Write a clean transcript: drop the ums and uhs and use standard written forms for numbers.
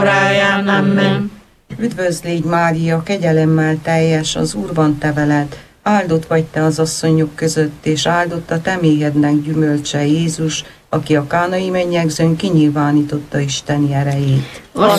óráján. Amen. Üdvözl légy, Mária, kegyelemmel teljes, az Úr van te veled, áldott vagy te az asszonyok között, és áldott a te méhednek gyümölcse, Jézus, aki a kánai mennyegzőn kinyilvánította Isteni erejét. Azt